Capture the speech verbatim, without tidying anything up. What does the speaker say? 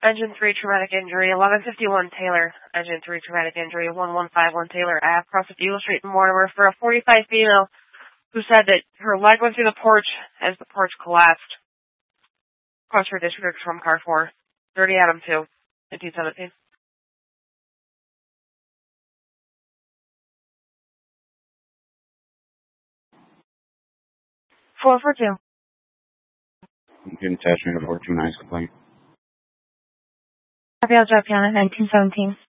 Engine three, traumatic injury. eleven fifty-one Taylor. Engine three, traumatic injury. one one five one Taylor. I across the Eagle Street in Mortimer for a forty-five female who said that her leg went through the porch as the porch collapsed. Across her district from car four. thirty Adam two. nineteen seventeen. four four two. Attachment of four two nine's complaint. Abigail Japiana, nineteen seventeen.